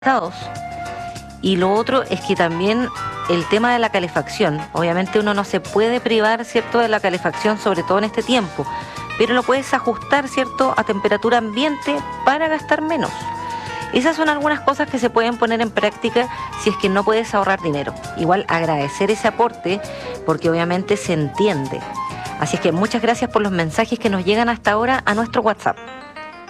estados. Y lo otro es que también el tema de la calefacción, obviamente uno no se puede privar, ¿cierto?, de la calefacción, sobre todo en este tiempo, pero lo puedes ajustar, ¿cierto?, a temperatura ambiente para gastar menos. Esas son algunas cosas que se pueden poner en práctica si es que no puedes ahorrar dinero. Igual agradecer ese aporte porque obviamente se entiende. Así es que muchas gracias por los mensajes que nos llegan hasta ahora a nuestro WhatsApp.